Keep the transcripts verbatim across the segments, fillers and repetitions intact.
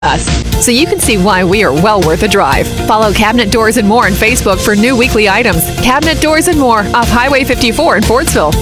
us, so you can see why we are well worth a drive. Follow Cabinet Doors and More on Facebook for new weekly items. Cabinet Doors and More off Highway fifty-four in Fortsville.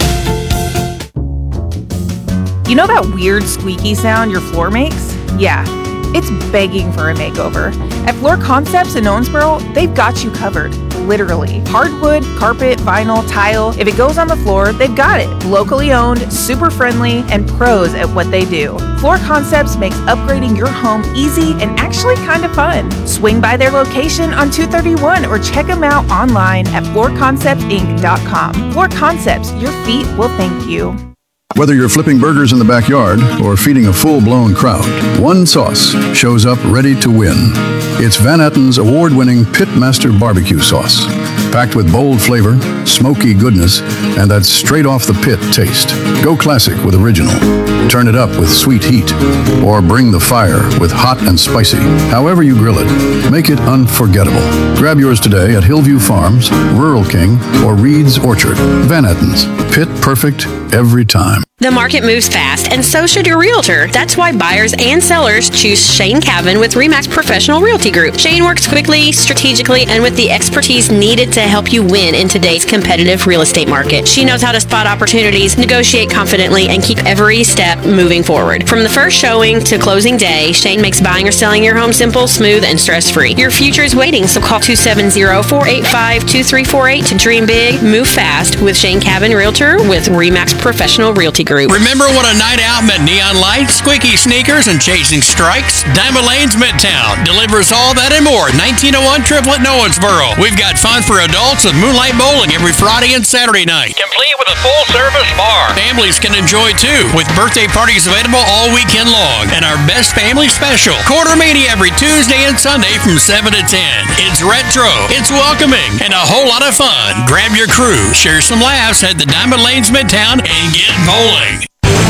You know that weird squeaky sound your floor makes? Yeah, it's begging for a makeover. At Floor Concepts in Owensboro, they've got you covered. Literally. Hardwood, carpet, vinyl, tile. If it goes on the floor, they've got it. Locally owned, super friendly, and pros at what they do. Floor Concepts makes upgrading your home easy and actually kind of fun. Swing by their location on two thirty-one or check them out online at floor concepts inc dot com. Floor Concepts, your feet will thank you. Whether you're flipping burgers in the backyard or feeding a full-blown crowd, one sauce shows up ready to win. It's Van Etten's award-winning Pitmaster Barbecue Sauce. Packed with bold flavor, smoky goodness, and that straight-off-the-pit taste. Go classic with original. Turn it up with sweet heat. Or bring the fire with hot and spicy. However you grill it, make it unforgettable. Grab yours today at Hillview Farms, Rural King, or Reed's Orchard. Van Etten's. Pit perfect every time. The market moves fast, and so should your realtor. That's why buyers and sellers choose Shane Cavan with RE/MAX Professional Realty Group. Shane works quickly, strategically, and with the expertise needed to help you win in today's competitive real estate market. She knows how to spot opportunities, negotiate confidently, and keep every step moving forward. From the first showing to closing day, Shane makes buying or selling your home simple, smooth, and stress-free. Your future is waiting, so call two seven zero, four eight five, two three four eight to dream big, move fast with Shane Cavan Realtor with RE/MAX Professional Realty Group. Remember what a night out meant? Neon lights, squeaky sneakers, and chasing strikes? Diamond Lanes Midtown delivers all that and more. nineteen oh one Triplet in Owensboro. We've got fun for adults with moonlight bowling every Friday and Saturday night. Complete with a full-service bar. Families can enjoy too, with birthday parties available all weekend long. And our best family special, Quarter Media every Tuesday and Sunday from seven to ten. It's retro, it's welcoming, and a whole lot of fun. Grab your crew, share some laughs at the Diamond Lanes Midtown, and get bowling.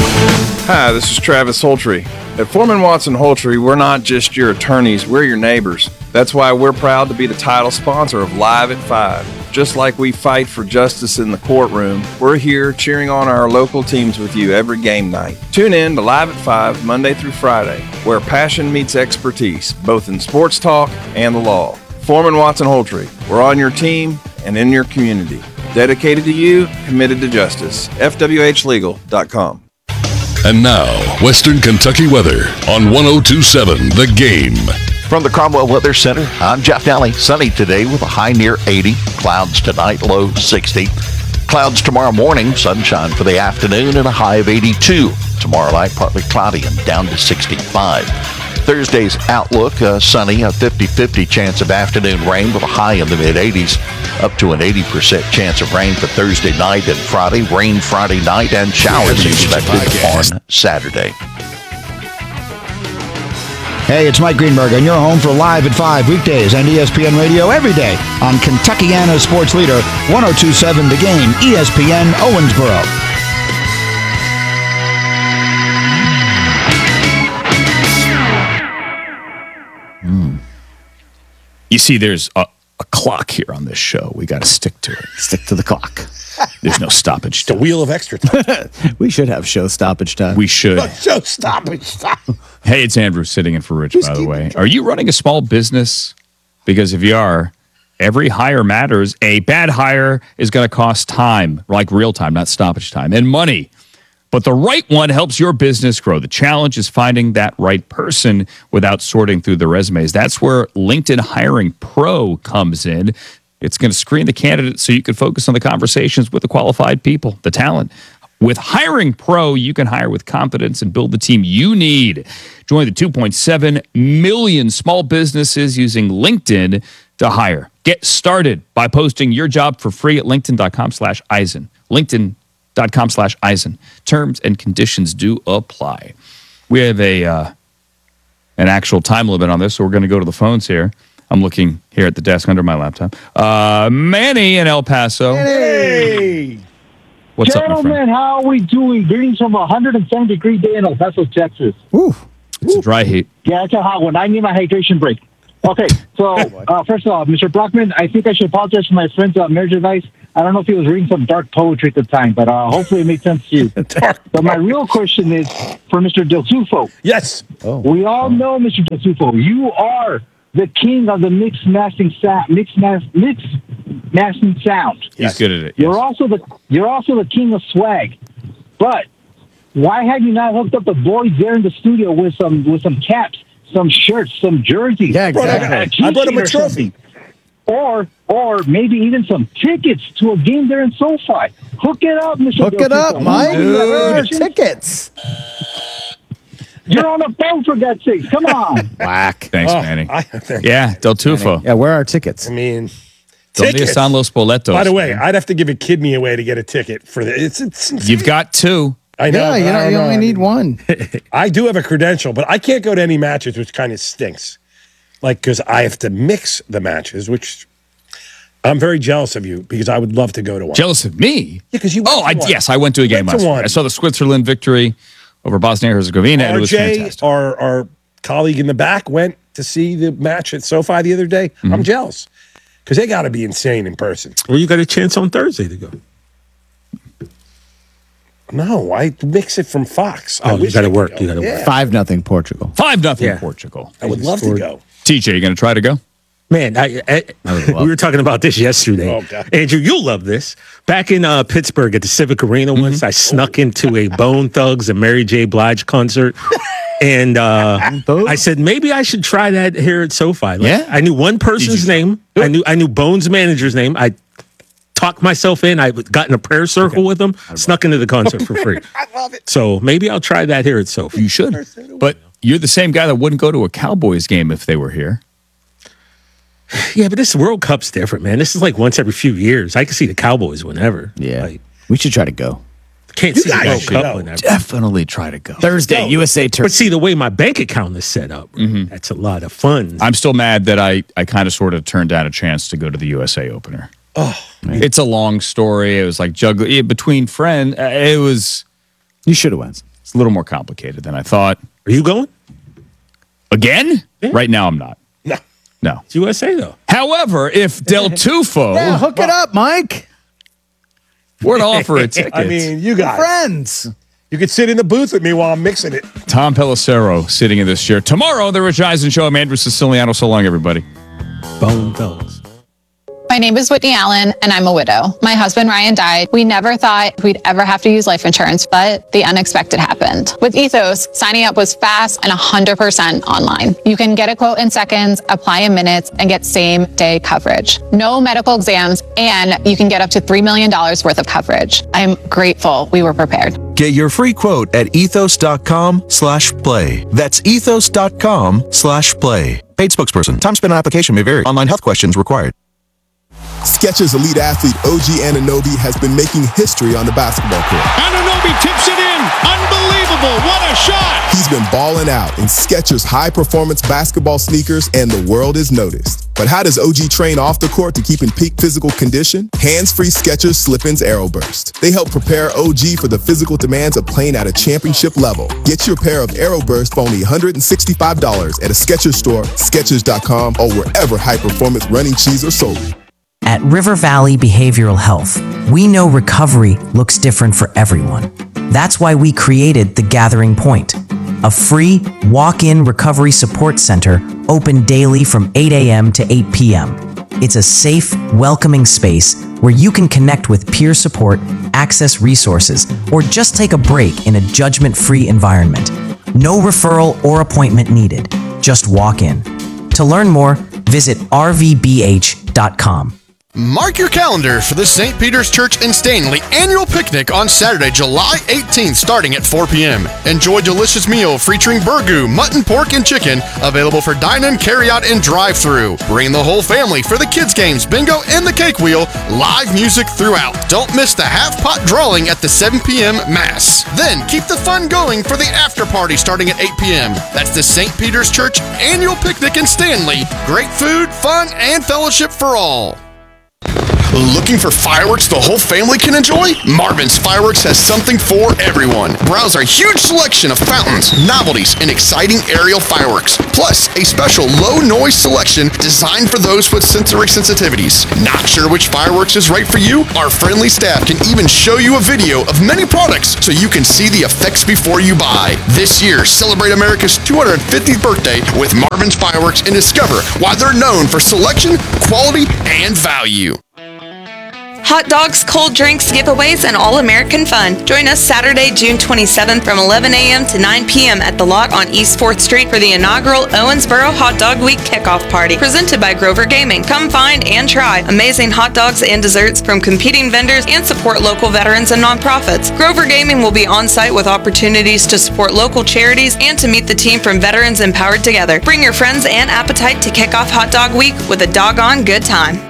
Hi, this is Travis Holtry. At Foreman Watson Holtry, we're not just your attorneys, we're your neighbors. That's why we're proud to be the title sponsor of Live at five. Just like we fight for justice in the courtroom, we're here cheering on our local teams with you every game night. Tune in to Live at five Monday through Friday, where passion meets expertise, both in sports talk and the law. Foreman Watson Holtry, we're on your team and in your community. Dedicated to you, committed to justice. F W H legal dot com. And now, Western Kentucky weather on one oh two point seven The Game. From the Cromwell Weather Center, I'm Jeff Daly. Sunny today with a high near eighty. Clouds tonight, low sixty. Clouds tomorrow morning, sunshine for the afternoon and a high of eighty-two. Tomorrow night, partly cloudy and down to sixty-five. Thursday's outlook, uh, sunny, a fifty-fifty chance of afternoon rain with a high in the mid-eighties, up to an eighty percent chance of rain for Thursday night and Friday, rain Friday night, and showers expected on Saturday. Hey, it's Mike Greenberg, and you're home for Live at five weekdays and E S P N Radio every day on Kentuckiana's sports leader, one oh two point seven The Game, E S P N Owensboro. You see, there's a, a clock here on this show. We got to stick to it. Stick to the clock. There's no stoppage time. The wheel of extra time. We should have show stoppage time. We should. Show stoppage time. Hey, it's Andrew sitting in for Rich, Just by the way. it. Are you running a small business? Because if you are, every hire matters. A bad hire is going to cost time, like real time, not stoppage time, and money. But the right one helps your business grow. The challenge is finding that right person without sorting through the resumes. That's where LinkedIn Hiring Pro comes in. It's going to screen the candidates so you can focus on the conversations with the qualified people, the talent. With Hiring Pro, you can hire with confidence and build the team you need. Join the two point seven million small businesses using LinkedIn to hire. Get started by posting your job for free at linkedin.com slash Eisen. LinkedIn dot com slash Eisen. Terms and conditions do apply. We have a uh, an actual time limit on this, so we're going to go to the phones here. I'm looking here at the desk under my laptop. Uh, Manny in El Paso. Hey! What's up, my friend? Gentlemen, how are we doing? Greetings from a one hundred seven degree day in El Paso, Texas. Ooh. It's a dry heat. Yeah, it's a hot one. I need my hydration break. Okay, so uh, first of all, Mister Brockman, I think I should apologize for my friend's uh, marriage advice. I don't know if he was reading some dark poetry at the time, but uh, hopefully it made sense to you. But my real question is for Mister Del Tufo. Yes. Oh. We all know, Mister Del Tufo, you are the king of the mixed mastering sound. Mixed mas- mixed mastering sound. He's good at it. You're also the you're also the king of swag. But why have you not hooked up the boys there in the studio with some with some caps, some shirts, some jerseys? Yeah, exactly. I brought him a trophy. Or or maybe even some tickets to a game there in SoFi. Hook it up, Mister Hook it up, Mike. Dude. Tickets. You're on a phone, for God's sakes. Come on. Whack. Thanks, Oh, Manny. I- Yeah, Del Tufo. Yeah, where are our tickets? I mean, Donde tickets. están los boletos? By the way, I'd have to give a kidney away to get a ticket for the. It's, it's insane. You've got two. I know. Yeah, you, but I know, don't you know. only need one. I do have a credential, but I can't go to any matches, which kind of stinks. Like, because I have to mix the matches, which I'm very jealous of you because I would love to go to one. Jealous of me? Yeah, because you. Oh, I, yes, I went to a game Went to last night. one. I saw the Switzerland victory over Bosnia Herzegovina, and it was R J, fantastic. our our colleague in the back, went to see the match at SoFi the other day. Mm-hmm. I'm jealous because they got to be insane in person. Well, you got a chance on Thursday to go. No, I mix it from Fox. I Oh, you wish got to I could work. go. You got to Yeah. work. Five nothing Portugal. Five nothing Yeah. Portugal. I would love to go. T J, you going to try to go? Man, I, I, we were talking about this yesterday. Oh, God. Andrew, you'll love this. Back in uh, Pittsburgh at the Civic Arena once, I snuck into a Bone Thugs and Mary J. Blige concert. And uh, I said, maybe I should try that here at SoFi. Like, Yeah? I knew one person's name. I knew I knew Bone's manager's name. I talked myself in. I got in a prayer circle with him, snuck into the concert for free. I love it. So maybe I'll try that here at SoFi. You should. But you're the same guy that wouldn't go to a Cowboys game if they were here. Yeah, but this World Cup's different, man. This is like once every few years. I can see the Cowboys whenever. Yeah. Like, We should try to go. can't You see the guys World should Cup go. whenever. Definitely try to go. Thursday, U S A But Turkey. see, the way my bank account is set up, Mm-hmm. that's a lot of fun. I'm still mad that I, I kind of sort of turned down a chance to go to the U S A opener. Oh, It's a long story. It was like juggling yeah, between friends. Uh, It was You should have went. it's a little more complicated than I thought. Are you going? Again? Right now, I'm not. no. No. It's U S A, though. However, if Del Tufo Yeah, hook it up, Mike. were to offer a ticket, I mean, you guys. Friends. You could sit in the booth with me while I'm mixing it. Tom Pelissero sitting in this chair. Tomorrow, the Rich Eisen Show. I'm Andrew Siciliano. So long, everybody. Bone Thugs. My name is Whitney Allen, and I'm a widow. My husband, Ryan, died. We never thought we'd ever have to use life insurance, but the unexpected happened. With Ethos, signing up was fast and one hundred percent online. You can get a quote in seconds, apply in minutes, and get same-day coverage. No medical exams, and you can get up to three million dollars worth of coverage. I'm grateful we were prepared. Get your free quote at ethos.com slash play. That's ethos.com slash play. Paid spokesperson. Time spent on application may vary. Online health questions required. Skechers elite athlete O G Anunoby has been making history on the basketball court. Anunoby tips it in. Unbelievable. What a shot. He's been balling out in Skechers high-performance basketball sneakers, and the world has noticed. But how does O G train off the court to keep in peak physical condition? Hands-free Skechers Slip-ins Aeroburst. They help prepare O G for the physical demands of playing at a championship level. Get your pair of Aeroburst for only one hundred sixty-five dollars at a Skechers store, Skechers dot com, or wherever high-performance running shoes are sold. At River Valley Behavioral Health, we know recovery looks different for everyone. That's why we created The Gathering Point, a free walk-in recovery support center open daily from eight a.m. to eight p.m. It's a safe, welcoming space where you can connect with peer support, access resources, or just take a break in a judgment-free environment. No referral or appointment needed. Just walk in. To learn more, visit r v b h dot com. Mark your calendar for the Saint Peter's Church in Stanley annual picnic on Saturday, July eighteenth, starting at four p.m. Enjoy a delicious meal featuring burgoo, mutton, pork, and chicken, available for dine-in, carry-out, and drive-through. Bring the whole family for the kids' games, bingo, and the cake wheel. Live music throughout. Don't miss the half-pot drawing at the seven p.m. Mass. Then keep the fun going for the after-party starting at eight p.m. That's the Saint Peter's Church annual picnic in Stanley. Great food, fun, and fellowship for all. Looking for fireworks the whole family can enjoy? Marvin's Fireworks has something for everyone. Browse our huge selection of fountains, novelties, and exciting aerial fireworks. Plus, a special low-noise selection designed for those with sensory sensitivities. Not sure which fireworks is right for you? Our friendly staff can even show you a video of many products so you can see the effects before you buy. This year, celebrate America's two hundred fiftieth birthday with Marvin's Fireworks and discover why they're known for selection, quality, and value. Hot dogs, cold drinks, giveaways, and all-American fun. Join us Saturday, June twenty-seventh from eleven a.m. to nine p.m. at The Lot on East fourth Street for the inaugural Owensboro Hot Dog Week kickoff party, presented by Grover Gaming. Come find and try amazing hot dogs and desserts from competing vendors and support local veterans and nonprofits. Grover Gaming will be on site with opportunities to support local charities and to meet the team from Veterans Empowered Together. Bring your friends and appetite to kick off Hot Dog Week with a doggone good time.